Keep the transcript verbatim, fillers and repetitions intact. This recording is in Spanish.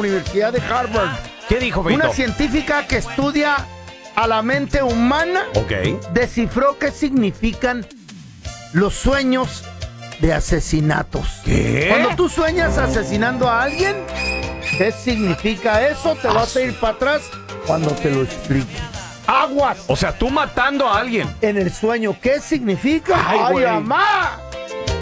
Universidad de Harvard. ¿Qué dijo, Feito? Una científica que estudia a la mente humana Ok. descifró qué significan los sueños de asesinatos. ¿Qué? Cuando tú sueñas asesinando a alguien, ¿qué significa eso? Te vas a ir para atrás cuando te lo explique. Aguas. O sea, tú matando a alguien. En el sueño, ¿qué significa? Ay, ¡Ay, güey. mamá!